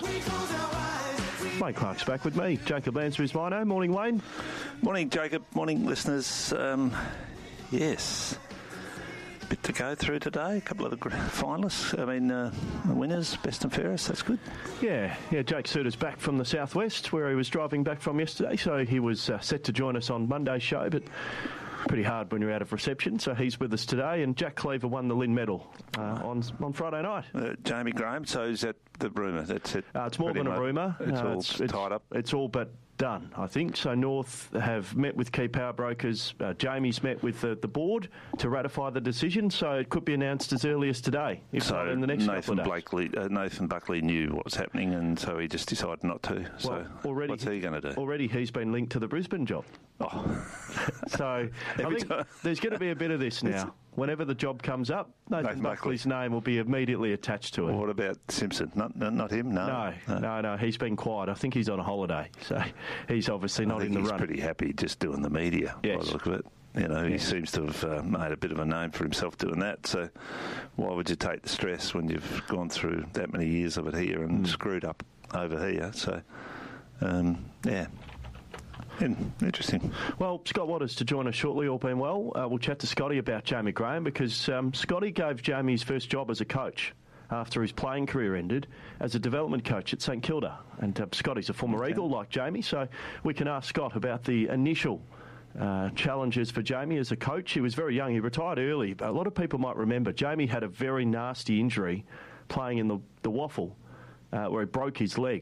Wayne Clark's back with me. Jacob Lansbury's my name. Morning, Wayne. Morning, Jacob. Morning, listeners. Um, yes, a bit to go through today. A couple of the finalists. I mean, uh, the winners, best and fairest. That's good. Yeah, yeah. Jake Suter's back from the southwest, where he was driving back from yesterday. So he was uh, set to join us on Monday's show, but pretty hard when you're out of reception, so he's with us today. And Jack Cleaver won the Lynn Medal uh, on on Friday night. Uh, Jamie Graham, so is that the rumour? That's it. Uh, it's more than a rumour. It's uh, all it's, tied it's, up. It's all but done, I think. So North have met with key power brokers. Uh, Jamie's met with the, the board to ratify the decision, so it could be announced as early as today, if so not in the next Nathan couple of days. Blakely, uh, Nathan Buckley knew what was happening, and so he just decided not to. So well, already, what's he going to do? Already he's been linked to the Brisbane job. Oh. So I think there's going to be a bit of this now. Whenever the job comes up, Nathan, Nathan Buckley's Buckley. name will be immediately attached to it. Well, what about Simpson? Not, not him, no. No, no, no, no. He's been quiet. I think he's on a holiday, so he's obviously not I think in the he's run. He's pretty happy just doing the media, yes. by the look of it. You know, he yeah. seems to have uh, made a bit of a name for himself doing that, so why would you take the stress when you've gone through that many years of it here and mm. screwed up over here? So, um, yeah. Interesting. Well, Scott Waters to join us shortly, all being well. Uh, we'll chat to Scotty about Jamie Graham because um, Scotty gave Jamie his first job as a coach after his playing career ended as a development coach at St Kilda. And uh, Scotty's a former okay. Eagle like Jamie, so we can ask Scott about the initial uh, challenges for Jamie as a coach. He was very young. He retired early. But a lot of people might remember Jamie had a very nasty injury playing in the, the Waffle uh, where he broke his leg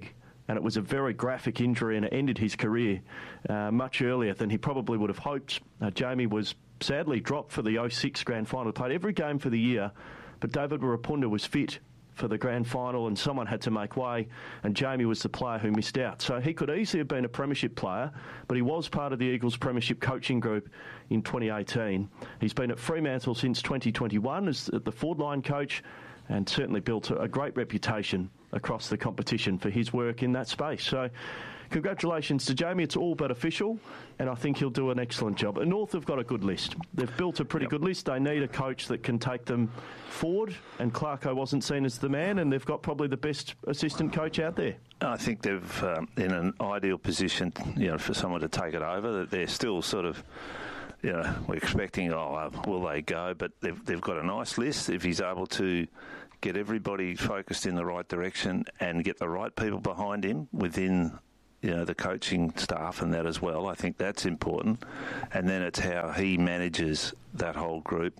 and it was a very graphic injury, and it ended his career uh, much earlier than he probably would have hoped. Uh, Jamie was sadly dropped for the oh six Grand Final. Played every game for the year, but David Warapunda was fit for the Grand Final, and someone had to make way, and Jamie was the player who missed out. So he could easily have been a premiership player, but he was part of the Eagles premiership coaching group in twenty eighteen. He's been at Fremantle since twenty twenty-one as the forward line coach, and certainly built a great reputation across the competition for his work in that space. So congratulations to Jamie. It's all but official, and I think he'll do an excellent job. And North have got a good list. They've built a pretty yep. good list. They need a coach that can take them forward, and Clarko wasn't seen as the man, and they've got probably the best assistant coach out there. I think they've um, in an ideal position, you know, for someone to take it over. That they're still sort of, you know, we're expecting, oh, uh, will they go? But they've they've got a nice list. If he's able to get everybody focused in the right direction and get the right people behind him within, you know, the coaching staff and that as well, I think that's important. And then it's how he manages that whole group.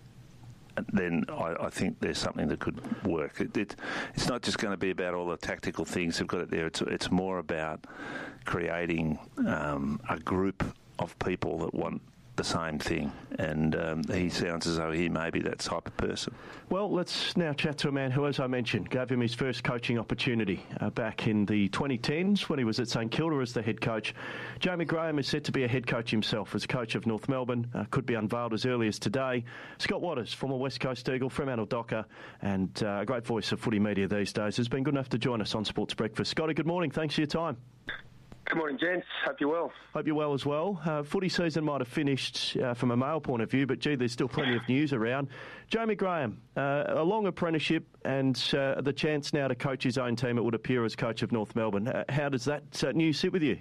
Then I, I think there's something that could work. It, it, it's not just going to be about all the tactical things they've got it there. It's, it's more about creating um, a group of people that want the same thing, and um, he sounds as though he may be that type of person. Well, let's now chat to a man who, as I mentioned, gave him his first coaching opportunity uh, back in the twenty tens when he was at St Kilda as the head coach. Jamie Graham is set to be a head coach himself as coach of North Melbourne, uh, could be unveiled as early as today. Scott Watters, former West Coast Eagle, Fremantle Docker, and uh, a great voice of footy media these days, has been good enough to join us on Sports Breakfast. Scotty, good morning. Thanks for your time. Good morning, gents. Hope you're well. Hope you're well as well. Uh, footy season might have finished uh, from a male point of view, but, gee, there's still plenty of news around. Jamie Graham, uh, a long apprenticeship and uh, the chance now to coach his own team, it would appear, as coach of North Melbourne. Uh, how does that uh, news sit with you?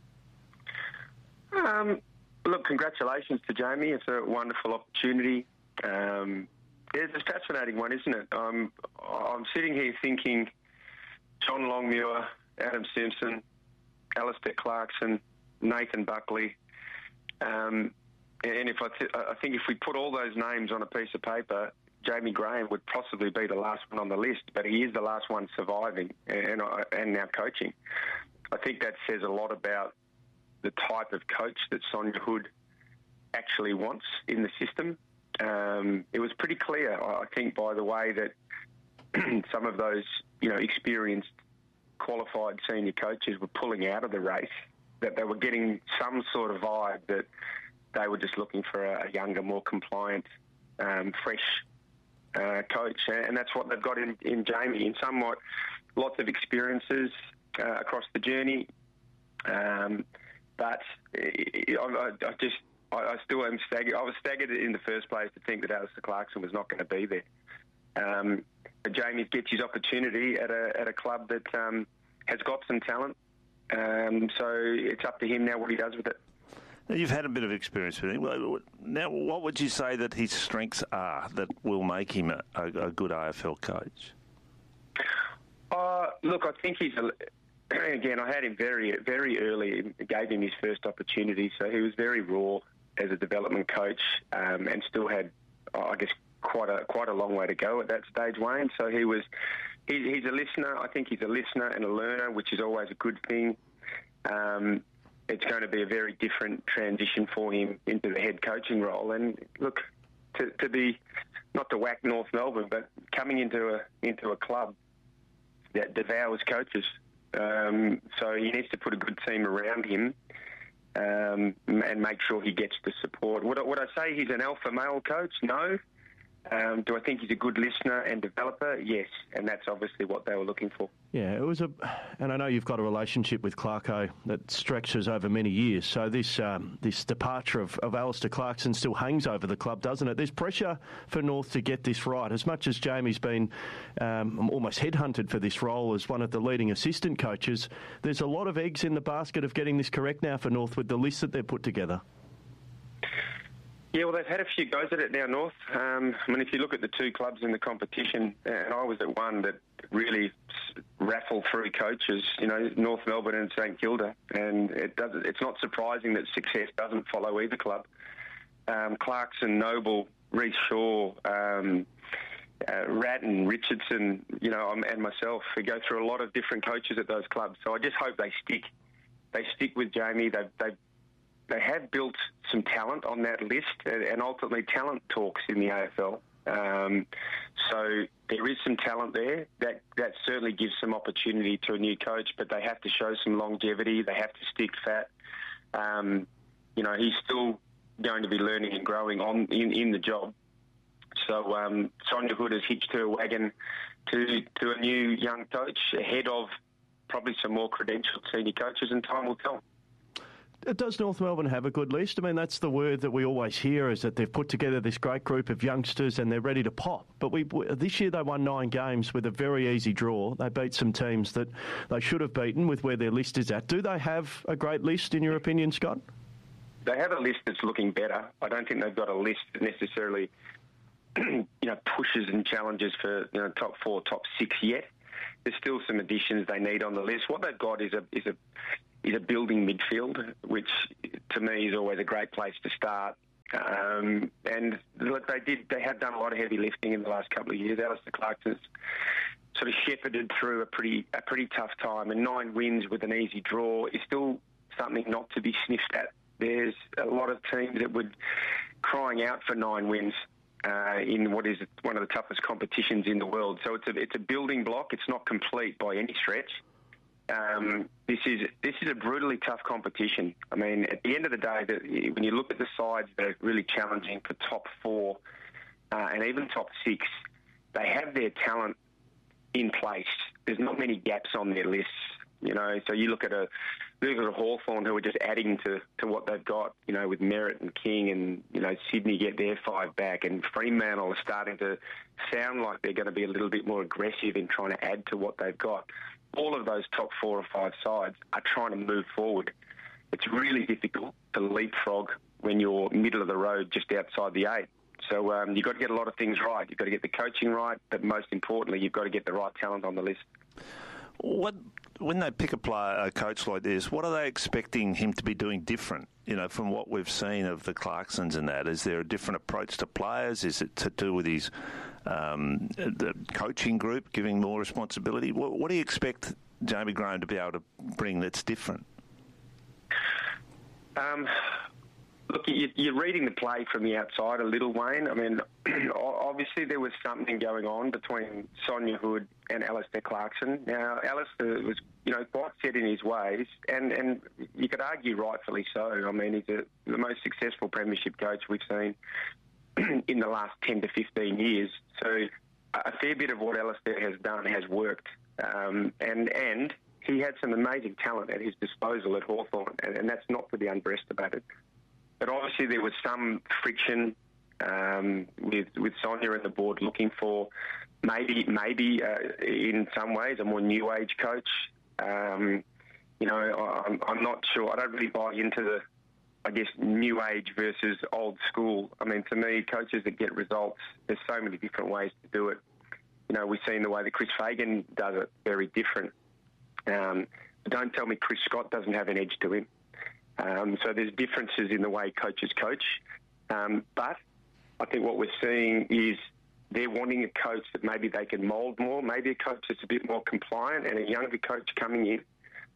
Um, look, congratulations to Jamie. It's a wonderful opportunity. Um, it's a fascinating one, isn't it? Um, I'm sitting here thinking John Longmuir, Adam Simpson, Alistair Clarkson, Nathan Buckley, um, and if I, th- I think if we put all those names on a piece of paper, Jamie Graham would possibly be the last one on the list, but he is the last one surviving and, and now coaching. I think that says a lot about the type of coach that Sonia Hood actually wants in the system. Um, it was pretty clear, I think, by the way that some of those, you know, experienced qualified senior coaches were pulling out of the race, that they were getting some sort of vibe that they were just looking for a, a younger, more compliant, um, fresh uh, coach. And that's what they've got in, in Jamie, in somewhat lots of experiences uh, across the journey. Um, but I, I, I just, I, I still am staggered. I was staggered in the first place to think that Alistair Clarkson was not going to be there. Um, Jamie gets his opportunity at a at a club that um, has got some talent, um, so it's up to him now what he does with it. Now, you've had a bit of experience with him. Now, what would you say that his strengths are that will make him a, a, a good A F L coach? Uh, look, I think he's, a, again, I had him very, very early, gave him his first opportunity, so he was very raw as a development coach um, and still had, I guess, quite a quite a long way to go at that stage, Wayne. So he was, he, he's a listener. I think he's a listener and a learner, which is always a good thing. Um, it's going to be a very different transition for him into the head coaching role. And look, to, to be, not to whack North Melbourne, but coming into a into a club that devours coaches. Um, so he needs to put a good team around him um, and make sure he gets the support. Would I, would I say he's an alpha male coach? No. Um, do I think he's a good listener and developer? Yes, and that's obviously what they were looking for. Yeah, it was a, and I know you've got a relationship with Clarko that stretches over many years. So this um, this departure of, of Alistair Clarkson still hangs over the club, doesn't it? There's pressure for North to get this right. As much as Jamie's been um, almost headhunted for this role as one of the leading assistant coaches, there's a lot of eggs in the basket of getting this correct now for North with the list that they've put together. Yeah, well, they've had a few goes at it now, North. Um, I mean, if you look at the two clubs in the competition, and I was at one that really raffled through coaches, you know, North Melbourne and St Kilda, and it does, it's not surprising that success doesn't follow either club. Um, Clarkson, Noble, Reece Shaw, um, uh, Rat and Richardson, you know, um, and myself, who go through a lot of different coaches at those clubs. So I just hope they stick. They stick with Jamie. They they they have built some talent on that list, and, and ultimately talent talks in the A F L. Um, so there is some talent there. That that certainly gives some opportunity to a new coach, but they have to show some longevity. They have to stick fat. Um, you know, he's still going to be learning and growing on in, in the job. So um, Sonia Hood has hitched her wagon to to a new young coach ahead of probably some more credentialed senior coaches, and time will tell. Does North Melbourne have a good list? I mean, that's the word that we always hear, is that they've put together this great group of youngsters and they're ready to pop. But we this year they won nine games with a very easy draw. They beat some teams that they should have beaten with where their list is at. Do they have a great list, in your opinion, Scott? They have a list that's looking better. I don't think they've got a list that necessarily you know, pushes and challenges for you know top four, top six yet. There's still some additions they need on the list. What they've got is a is a is a building midfield, which to me is always a great place to start. Um, and look, they did they have done a lot of heavy lifting in the last couple of years. Alistair Clarkson's sort of shepherded through a pretty a pretty tough time, and nine wins with an easy draw is still something not to be sniffed at. There's a lot of teams that would crying out for nine wins uh, in what is one of the toughest competitions in the world. So it's a it's a building block. It's not complete by any stretch. Um, this is this is a brutally tough competition. I mean, at the end of the day, the, when you look at the sides that are really challenging for top four uh, and even top six, they have their talent in place. There's not many gaps on their lists, you know. So you look at a look at a Hawthorn who are just adding to, to what they've got, you know, with Merritt and King, and you know Sydney get their five back, and Fremantle are starting to sound like they're going to be a little bit more aggressive in trying to add to what they've got. All of those top four or five sides are trying to move forward. It's really difficult to leapfrog when you're middle of the road, just outside the eight. So um, you've got to get a lot of things right. You've got to get the coaching right, but most importantly, you've got to get the right talent on the list. What when they pick a player, a coach like this, what are they expecting him to be doing different? You know, from what we've seen of the Clarksons and that, is there a different approach to players? Is it to do with his um, the coaching group giving more responsibility? What, what do you expect Jamie Graham to be able to bring that's different? Um, look, you're reading the play from the outside a little, Wayne. I mean, obviously there was something going on between Sonia Hood and Alistair Clarkson. Now, Alistair was, you know, quite set in his ways, and, and you could argue rightfully so. I mean, he's a, the most successful premiership coach we've seen in the last ten to fifteen years. So a fair bit of what Alistair has done has worked. Um, and, and he had some amazing talent at his disposal at Hawthorn, and, and that's not to be underestimated. But obviously there was some friction um, with with Sonia and the board looking for maybe maybe uh, in some ways a more new age coach. Um, you know, I'm, I'm not sure. I don't really buy into the, I guess, new age versus old school. I mean, to me, coaches that get results, there's so many different ways to do it. You know, we've seen the way that Chris Fagan does it very different. Um, but don't tell me Chris Scott doesn't have an edge to him. Um, so there's differences in the way coaches coach. Um, but I think what we're seeing is they're wanting a coach that maybe they can mould more, maybe a coach that's a bit more compliant, and a younger coach coming in.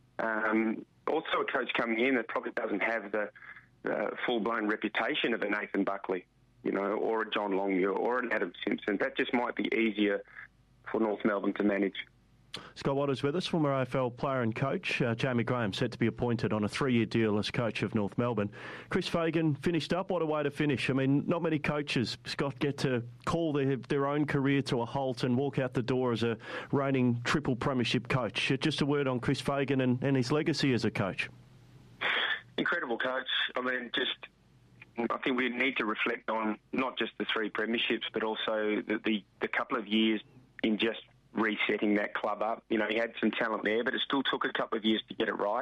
Um, also a coach coming in that probably doesn't have the uh, full-blown reputation of a Nathan Buckley, you know, or a John Longmuir or an Adam Simpson. That just might be easier for North Melbourne to manage. Scott Waters with us, former A F L player and coach. Uh, Jamie Graham set to be appointed on a three-year deal as coach of North Melbourne. Chris Fagan finished up. What a way to finish. I mean, not many coaches, Scott, get to call their, their own career to a halt and walk out the door as a reigning triple premiership coach. Just a word on Chris Fagan and, and his legacy as a coach. Incredible coach. I mean, just... I think we need to reflect on not just the three premierships, but also the, the, the couple of years in just resetting that club up. You know, he had some talent there, but it still took a couple of years to get it right.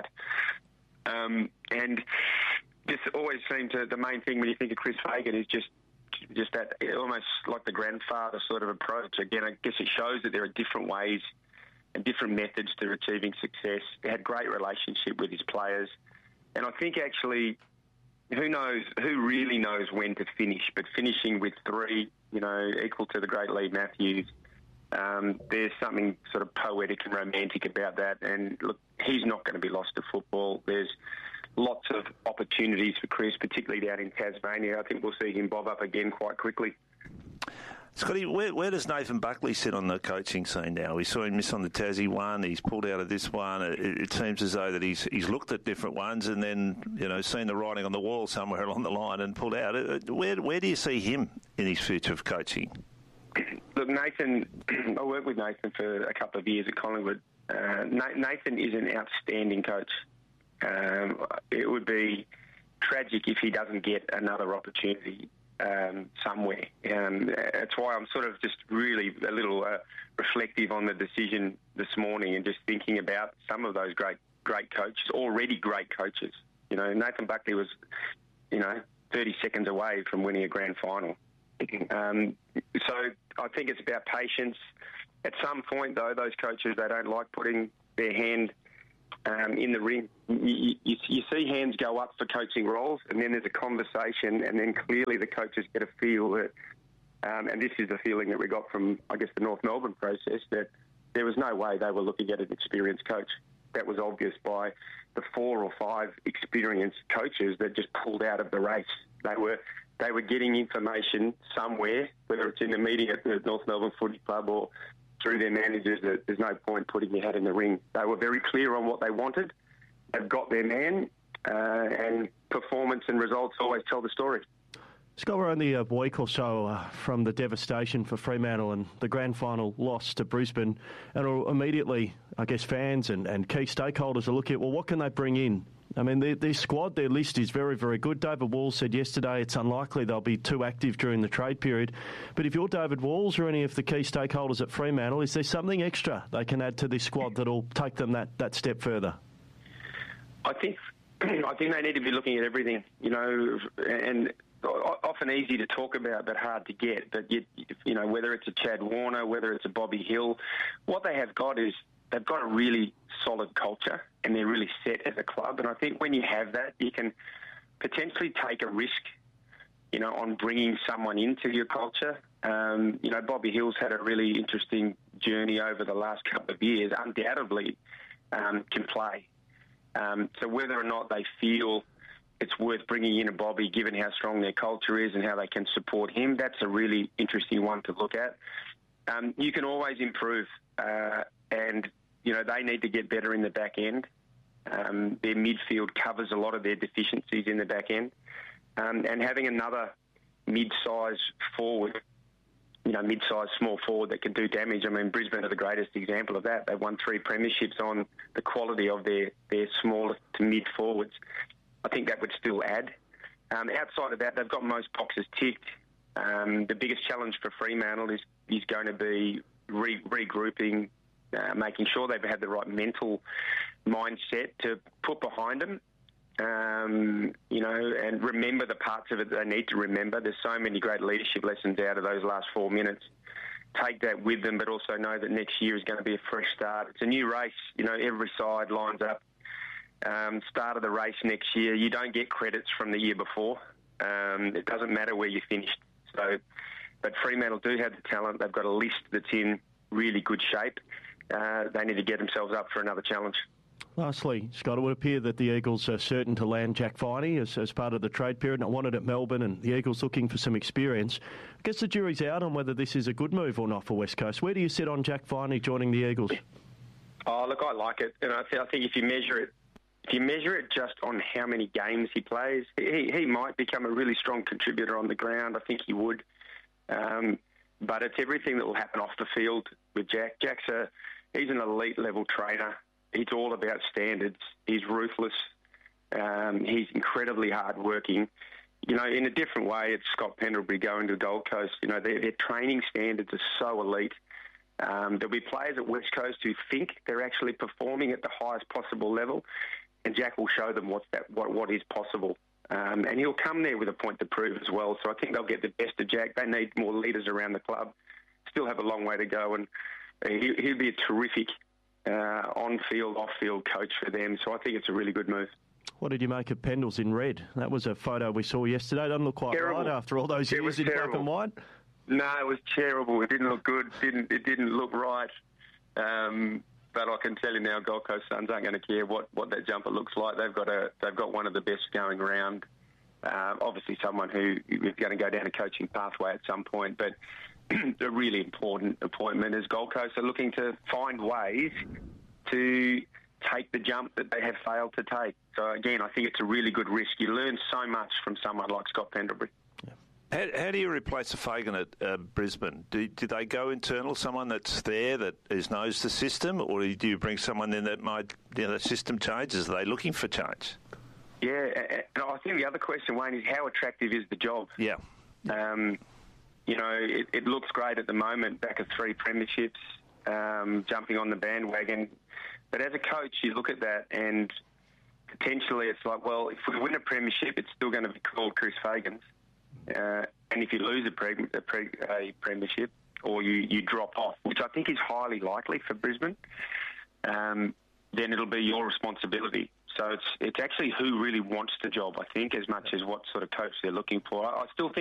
Um, and this always seemed to, the main thing when you think of Chris Fagan is just just that almost like the grandfather sort of approach. Again, I guess it shows that there are different ways and different methods to achieving success. He had great relationship with his players. And I think actually who knows, who really knows when to finish, but finishing with three, you know, equal to the great Lee Matthews, um, there's something sort of poetic and romantic about that. And look, he's not going to be lost to football. There's lots of opportunities for Chris, particularly down in Tasmania. I think we'll see him bob up again quite quickly. Scotty, where, where does Nathan Buckley sit on the coaching scene now? We saw him miss on the Tassie one. He's pulled out of this one. It, it seems as though that he's he's looked at different ones and then, you know, seen the writing on the wall somewhere along the line and pulled out. Where where do you see him in his future of coaching? Look, Nathan, I worked with Nathan for a couple of years at Collingwood. Uh, Nathan is an outstanding coach. Um, it would be tragic if he doesn't get another opportunity Um, somewhere. Um, that's why I'm sort of just really a little uh, reflective on the decision this morning and just thinking about some of those great, great coaches, already great coaches. You know, Nathan Buckley was, you know, thirty seconds away from winning a grand final. Um, so I think it's about patience. At some point, though, those coaches, they don't like putting their hand Um, in the ring. You, you, you see hands go up for coaching roles, and then there's a conversation, and then clearly the coaches get a feel that, um, and this is the feeling that we got from, I guess, the North Melbourne process, that there was no way they were looking at an experienced coach. That was obvious by the four or five experienced coaches that just pulled out of the race. They were they were getting information somewhere, whether it's in the meeting at the North Melbourne Footy Club or through their managers, that there's no point putting your hat in the ring. They were very clear on what they wanted. They've got their man, uh, and performance and results always tell the story. Scott, we're only a week or so uh, from the devastation for Fremantle and the grand final loss to Brisbane, and immediately, I guess, fans and, and key stakeholders are looking at, well, what can they bring in? I mean, their, their squad, their list is very, very good. David Walls said yesterday it's unlikely they'll be too active during the trade period. But if you're David Walls or any of the key stakeholders at Fremantle, is there something extra they can add to this squad that'll take them that, that step further? I think I think they need to be looking at everything, you know, and often easy to talk about but hard to get. But, you, you know, whether it's a Chad Warner, whether it's a Bobby Hill, what they have got is they've got a really solid culture and they're really set as a club. And I think when you have that, you can potentially take a risk, you know, on bringing someone into your culture. Um, you know, Bobby Hill's had a really interesting journey over the last couple of years, undoubtedly um, can play. Um, so whether or not they feel it's worth bringing in a Bobby, given how strong their culture is and how they can support him, that's a really interesting one to look at. Um, you can always improve, uh, and, you know, they need to get better in the back end. Um, their midfield covers a lot of their deficiencies in the back end. Um, and having another mid-size forward, you know, mid-size small forward that can do damage. I mean, Brisbane are the greatest example of that. They've won three premierships on the quality of their, their small to mid-forwards. I think that would still add. Um, outside of that, they've got most boxes ticked. Um, the biggest challenge for Fremantle is, is going to be re- regrouping, uh, making sure they've had the right mental mindset to put behind them, um, you know, and remember the parts of it that they need to remember. There's so many great leadership lessons out of those last four minutes. Take that with them, but also know that next year is going to be a fresh start. It's a new race. You know, every side lines up. Um, start of the race next year, you don't get credits from the year before. Um, it doesn't matter where you finished. So, but Fremantle do have the talent. They've got a list that's in really good shape. Uh, they need to get themselves up for another challenge. Lastly, Scott, it would appear that the Eagles are certain to land Jack Viney as, as part of the trade period. I wanted at Melbourne, and the Eagles looking for some experience. I guess the jury's out on whether this is a good move or not for West Coast. Where do you sit on Jack Viney joining the Eagles? Oh, look, I like it. And I, th- I think if you measure it, if you measure it just on how many games he plays, he, he might become a really strong contributor on the ground. I think he would. Um, but it's everything that will happen off the field with Jack. Jack's a, he's an elite level trainer. He's all about standards. He's ruthless. Um, he's incredibly hardworking. You know, in a different way, it's Scott Pendlebury going to Gold Coast. You know, their, their training standards are so elite. Um, there'll be players at West Coast who think they're actually performing at the highest possible level, and Jack will show them what's that, what, what is possible. Um, and he'll come there with a point to prove as well. So I think they'll get the best of Jack. They need more leaders around the club. Still have a long way to go, and he, he'll be a terrific uh, on-field, off-field coach for them. So I think it's a really good move. What did you make of Pendles in red? That was a photo we saw yesterday. Doesn't look quite Terrible. right after all those It years was in terrible. black and white. No, it was terrible. It didn't look good. Didn't It didn't look right. Um, but I can tell you now, Gold Coast Suns aren't going to care what, what that jumper looks like. They've got a they've got one of the best going around. Uh, obviously, someone who is going to go down a coaching pathway at some point. But a really important appointment as Gold Coast are looking to find ways to take the jump that they have failed to take. So again, I think it's a really good risk. You learn so much from someone like Scott Pendlebury. How, how do you replace a Fagan at uh, Brisbane? Do, do they go internal, someone that's there that is knows the system, or do you bring someone in that might, you know, the system changes? Are they looking for change? Yeah, and I think the other question, Wayne, is how attractive is the job? Yeah. Um, you know, it, it looks great at the moment, back at three premierships, um, jumping on the bandwagon. But as a coach, you look at that and potentially it's like, well, if we win a premiership, it's still going to be called Chris Fagan's. Uh, and if you lose a, pre- a, pre- a premiership or you, you drop off, which I think is highly likely for Brisbane, um, then it'll be your responsibility. So it's it's actually who really wants the job, I think, as much as what sort of coach they're looking for. I, I still think